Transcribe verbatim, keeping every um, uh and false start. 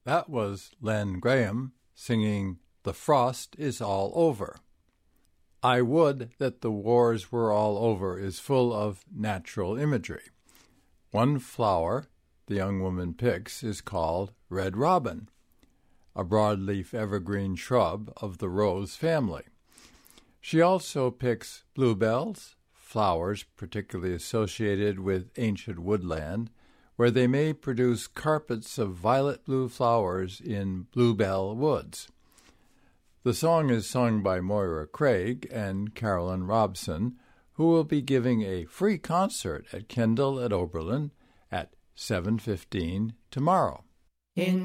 That was Len Graham singing The Frost is All Over. I Would That the Wars Were All Over is full of natural imagery. One flower the young woman picks is called red robin, a broadleaf evergreen shrub of the rose family. She also picks bluebells, flowers particularly associated with ancient woodland, where they may produce carpets of violet-blue flowers in bluebell woods. The song is sung by Moira Craig and Carolyn Robson, who will be giving a free concert at Kendall at Oberlin at seven fifteen tomorrow. In